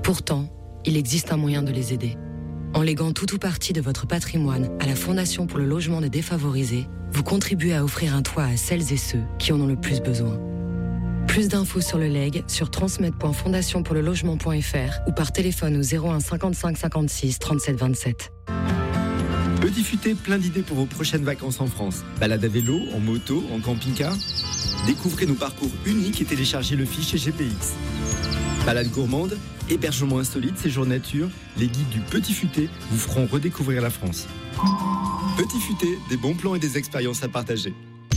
Pourtant, il existe un moyen de les aider. En léguant tout ou partie de votre patrimoine à la Fondation pour le logement des défavorisés, vous contribuez à offrir un toit à celles et ceux qui en ont le plus besoin. Plus d'infos sur le legs sur transmed.fondationpourlelogement.fr ou par téléphone au 01 55 56 37 27. Petit Futé, plein d'idées pour vos prochaines vacances en France. Balade à vélo, en moto, en camping-car. Découvrez nos parcours uniques et téléchargez le fichier GPX. Balade gourmande, hébergement insolite, séjour nature, les guides du Petit Futé vous feront redécouvrir la France. Petit Futé, des bons plans et des expériences à partager.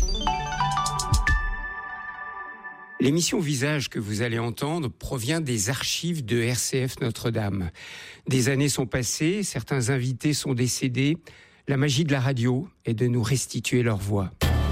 L'émission Visage que vous allez entendre provient des archives de RCF Notre-Dame. Des années sont passées, certains invités sont décédés. La magie de la radio est de nous restituer leur voix.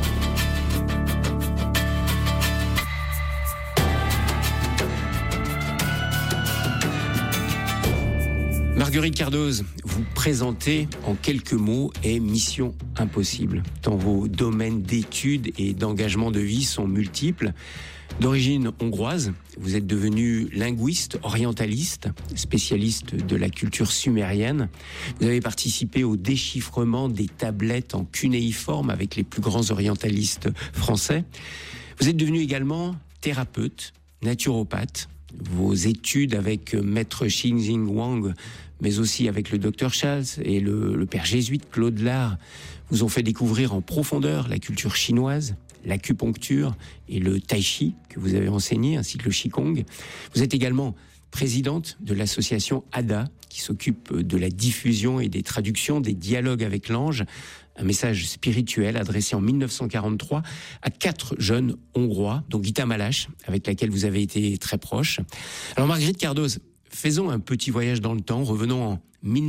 Marguerite Cardoz, vous présentez en quelques mots est Mission Impossible, tant vos domaines d'études et d'engagement de vie sont multiples. D'origine hongroise, vous êtes devenu linguiste, orientaliste, spécialiste de la culture sumérienne. Vous avez participé au déchiffrement des tablettes en cunéiforme avec les plus grands orientalistes français. Vous êtes devenu également thérapeute, naturopathe. Vos études avec maître Xinjing Wang, mais aussi avec le docteur Charles et le père jésuite Claude Lard, vous ont fait découvrir en profondeur la culture chinoise, l'acupuncture et le tai chi que vous avez enseigné, ainsi que le qigong. Vous êtes également présidente de l'association ADA, qui s'occupe de la diffusion et des traductions des dialogues avec l'ange, un message spirituel adressé en 1943 à 4 jeunes Hongrois, dont Gita Malache, avec laquelle vous avez été très proche. Alors Marguerite Cardoz, faisons un petit voyage dans le temps, revenons en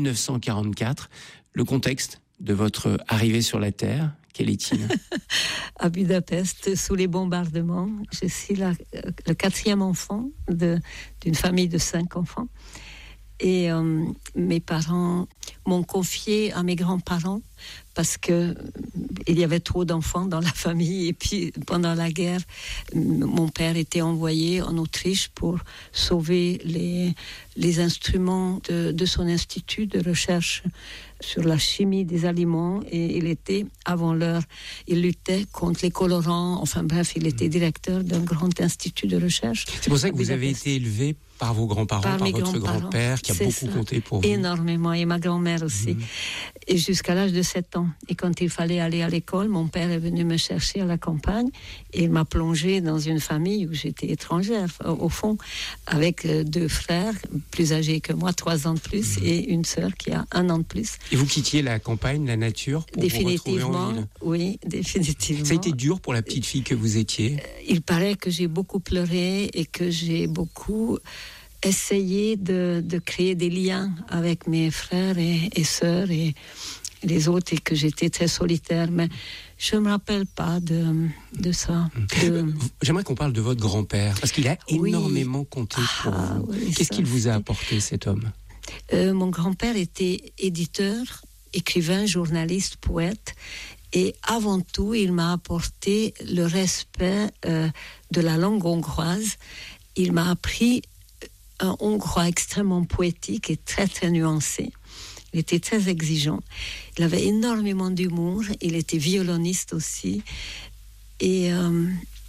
1944. Le contexte de votre arrivée sur la Terre, quel est-il ? À Budapest, sous les bombardements. Je suis le 4e enfant d'une famille de 5 enfants. Et mes parents m'ont confié à mes grands-parents parce que il y avait trop d'enfants dans la famille. Et puis, pendant la guerre, mon père était envoyé en Autriche pour sauver les instruments de son institut de recherche sur la chimie des aliments. Et il était, avant l'heure, il luttait contre les colorants. Enfin bref, il était directeur d'un grand institut de recherche. C'est pour ça que vous avez été élevé par vos grands-parents, par votre grand-père, qui a beaucoup compté pour vous. Énormément, et ma grand-mère aussi. Et jusqu'à l'âge de 7 ans. Et quand il fallait aller à l'école, mon père est venu me chercher à la campagne et il m'a plongé dans une famille où j'étais étrangère, au fond, avec 2 frères plus âgés que moi, 3 ans de plus, et une sœur qui a 1 an de plus. Et vous quittiez la campagne, la nature, pour vous retrouver en ville ? Oui, définitivement. Ça a été dur pour la petite fille que vous étiez ? Il paraît que j'ai beaucoup pleuré et que j'ai beaucoup essayé de créer des liens avec mes frères et sœurs et les autres, et que j'étais très solitaire, mais je ne me rappelle pas de ça. J'aimerais qu'on parle de votre grand-père, parce qu'il a énormément compté pour vous. Oui, qu'est-ce qu'il vous a apporté, cet homme ? Mon grand-père était éditeur, écrivain, journaliste, poète, et avant tout, il m'a apporté le respect de la langue hongroise. Il m'a appris un hongrois extrêmement poétique et très très nuancé. Il était très exigeant. Il avait énormément d'humour. Il était violoniste aussi. Et un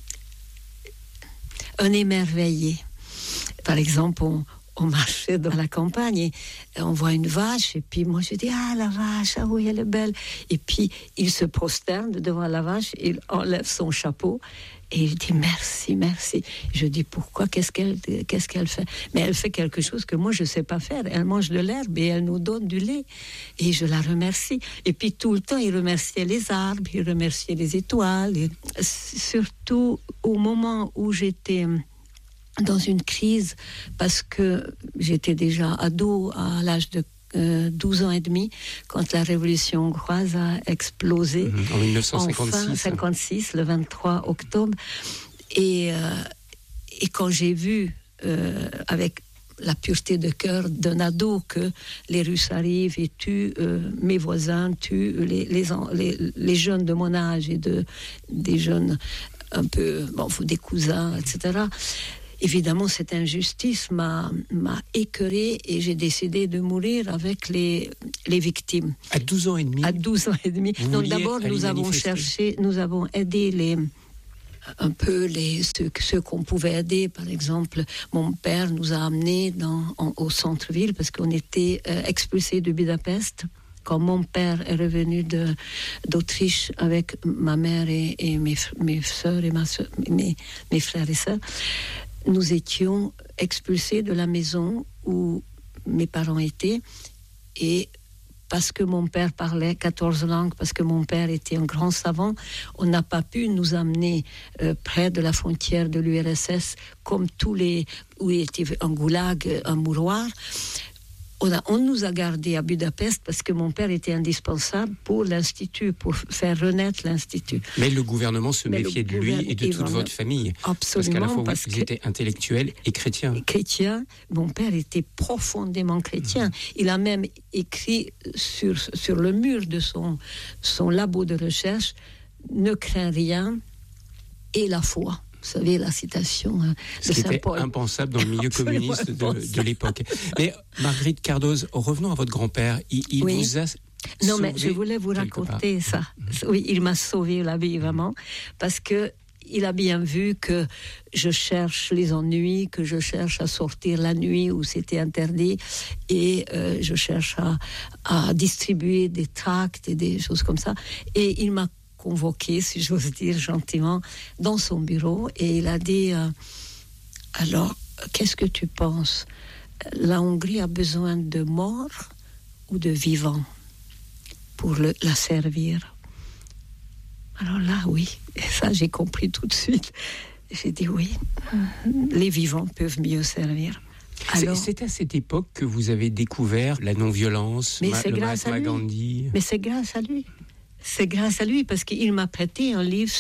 émerveillé. Par exemple, on marchait dans la campagne et on voit une vache. Et puis moi, je dis, la vache, ah oui, elle est belle. Et puis, il se prosterne devant la vache. Il enlève son chapeau. Et il dit merci, merci. Je dis pourquoi, qu'est-ce qu'elle fait ? Mais elle fait quelque chose que moi je ne sais pas faire. Elle mange de l'herbe et elle nous donne du lait. Et je la remercie. Et puis tout le temps, il remerciait les arbres, il remerciait les étoiles. Et surtout au moment où j'étais dans une crise, parce que j'étais déjà ado à l'âge de 12 ans et demi, quand la révolution hongroise a explosé. En 1956. En 1956, le 23 octobre. Et quand j'ai vu, avec la pureté de cœur d'un ado, que les Russes arrivent et tuent mes voisins, tuent les jeunes de mon âge et des jeunes un peu, des cousins, etc., évidemment, cette injustice m'a écœurée et j'ai décidé de mourir avec les victimes. À 12 ans et demi. À 12 ans et demi. Donc d'abord, nous avons aidé ceux qu'on pouvait aider. Par exemple, mon père nous a amenés au centre-ville parce qu'on était expulsés de Budapest. Quand mon père est revenu d'Autriche avec ma mère et mes sœurs et mes frères et sœurs, nous étions expulsés de la maison où mes parents étaient. Et parce que mon père parlait 14 langues, parce que mon père était un grand savant, on n'a pas pu nous amener près de la frontière de l'URSS comme où il était un goulag, un mouroir. On nous a gardés à Budapest parce que mon père était indispensable pour l'Institut, pour faire renaître l'Institut. Mais le gouvernement se méfiait de lui et de toute votre famille. Absolument. Parce qu'à la fois, vous étiez intellectuel et chrétien. Chrétien. Mon père était profondément chrétien. Il a même écrit sur le mur de son labo de recherche « Ne crains rien et la foi ». Vous savez, la citation de Saint-Paul. C'était impensable dans le milieu communiste de l'époque. Mais Marguerite Cardoz, revenons à votre grand-père. Il vous a Non, mais je voulais vous raconter ça. Oui, il m'a sauvé la vie, vraiment, parce que il a bien vu que je cherche les ennuis, que je cherche à sortir la nuit où c'était interdit, et je cherche à distribuer des tracts et des choses comme ça. Et il m'a convoqué, si j'ose dire gentiment, dans son bureau, et il a dit alors, qu'est-ce que tu penses? La Hongrie a besoin de morts ou de vivants pour la servir? Alors là, oui, et ça j'ai compris tout de suite. J'ai dit oui, les vivants peuvent mieux servir. Alors, c'est à cette époque que vous avez découvert la non-violence, le Mahatma Gandhi. Mais c'est grâce à lui. C'est grâce à lui, parce qu'il m'a prêté un livre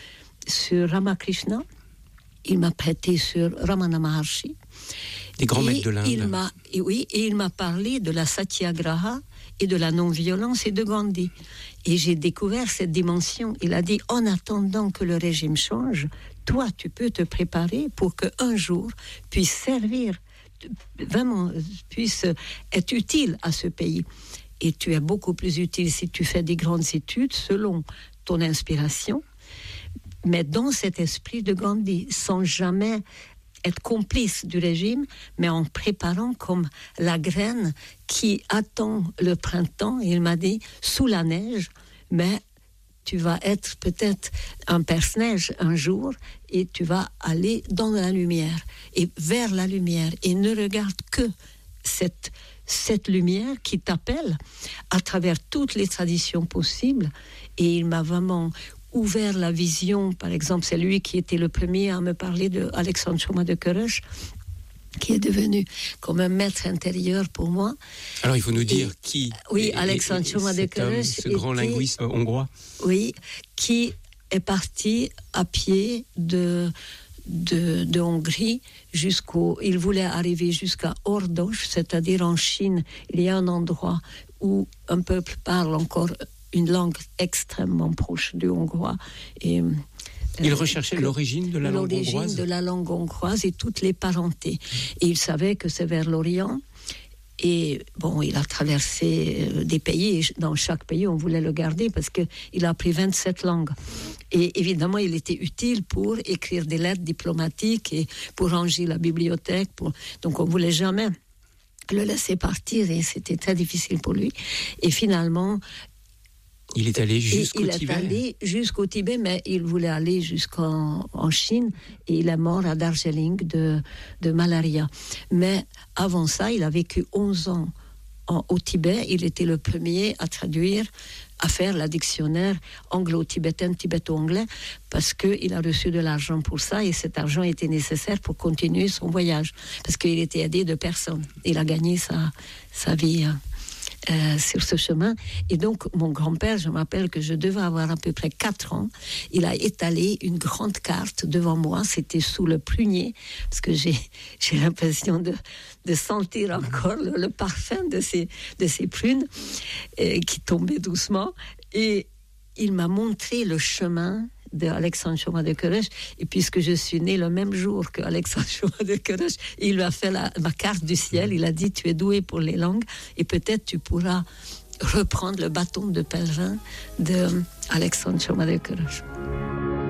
sur Ramakrishna, il m'a prêté sur Ramana Maharshi. Des grands maîtres de l'Inde. Et il m'a parlé de la satyagraha et de la non-violence et de Gandhi. Et j'ai découvert cette dimension. Il a dit, en attendant que le régime change, toi, tu peux te préparer pour qu'un jour puisse servir, vraiment, puisse être utile à ce pays. Et tu es beaucoup plus utile si tu fais des grandes études selon ton inspiration, mais dans cet esprit de Gandhi, sans jamais être complice du régime, mais en préparant comme la graine qui attend le printemps. Et il m'a dit, sous la neige, mais tu vas être peut-être un perce-neige un jour et tu vas aller dans la lumière et vers la lumière, et ne regarde que cette lumière qui t'appelle à travers toutes les traditions possibles. Et il m'a vraiment ouvert la vision. Par exemple, c'est lui qui était le premier à me parler de Alexandre Choma de Körös, qui est devenu comme un maître intérieur pour moi. Alors il faut nous dire qui. Oui, Alexandre Choma de Körös, ce grand linguiste hongrois. Oui, qui est parti à pied de Hongrie il voulait arriver jusqu'à Ordos, c'est-à-dire en Chine. Il y a un endroit où un peuple parle encore une langue extrêmement proche du hongrois. Et il recherchait l'origine de la langue hongroise. L'origine de la langue hongroise et toutes les parentés. Et il savait que c'est vers l'Orient. Et bon, il a traversé des pays, et dans chaque pays, on voulait le garder parce qu'il a appris 27 langues. Et évidemment, il était utile pour écrire des lettres diplomatiques et pour ranger la bibliothèque. Donc, on ne voulait jamais le laisser partir, et c'était très difficile pour lui. Et finalement, il est allé jusqu'au Tibet. Il est allé jusqu'au Tibet, mais il voulait aller jusqu'en Chine, et il est mort à Darjeeling de malaria. Mais avant ça, il a vécu 11 ans au Tibet. Il était le premier à traduire, à faire la dictionnaire anglo-tibétain, tibéto-anglais, parce qu'il a reçu de l'argent pour ça, et cet argent était nécessaire pour continuer son voyage, parce qu'il était aidé de personne. Il a gagné sa vie sur ce chemin. Et donc, mon grand-père, je me rappelle que je devais avoir à peu près 4 ans, il a étalé une grande carte devant moi, c'était sous le prunier, parce que j'ai l'impression de sentir encore le parfum de ces prunes qui tombaient doucement. Et il m'a montré le chemin d'Alexandre Chaumat de Queurèche. Et puisque je suis née le même jour qu'Alexandre Chaumat de Queurèche, il lui a fait ma carte du ciel. Il a dit, tu es doué pour les langues et peut-être tu pourras reprendre le bâton de pèlerin d'Alexandre Chaumat de Queurèche.